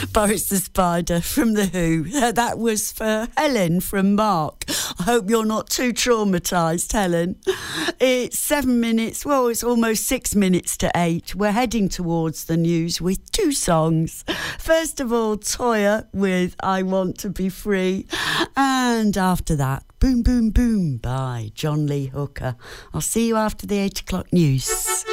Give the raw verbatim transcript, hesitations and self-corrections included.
Boris the Spider from The Who. That was for Helen from Mark. I hope you're not too traumatised, Helen. It's seven minutes, well, it's almost six minutes to eight. We're heading towards the news with two songs. First of all, Toya with I Want to Be Free. And after that, Boom Boom Boom by John Lee Hooker. I'll see you after the eight o'clock news.